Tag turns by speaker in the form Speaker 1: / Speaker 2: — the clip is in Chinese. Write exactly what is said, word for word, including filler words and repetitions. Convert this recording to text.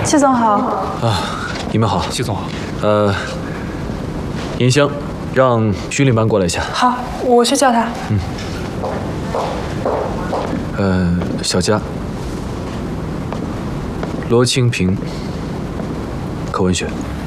Speaker 1: 谢总好。
Speaker 2: 啊，你们好，
Speaker 3: 谢总好。
Speaker 2: 呃，尹香，让徐领班过来一下。
Speaker 1: 好，我去叫他。
Speaker 2: 嗯。呃，小佳，罗清平，柯文雪。